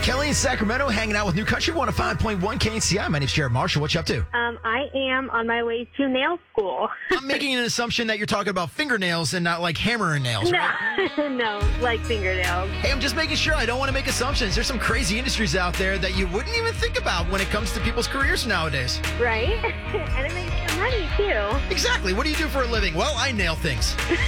Kelly in Sacramento hanging out with New Country 105.1 KNCI. My name's Jared Marshall. What you up to? I am on my way to nail school. I'm making an assumption that you're talking about fingernails and not like hammering nails, right? No, like fingernails. Hey, I'm just making sure. I don't want to make assumptions. There's some crazy industries out there that you wouldn't even think about when it comes to people's careers nowadays. Right? And it makes you money, too. Exactly. What do you do for a living? Well, I nail things.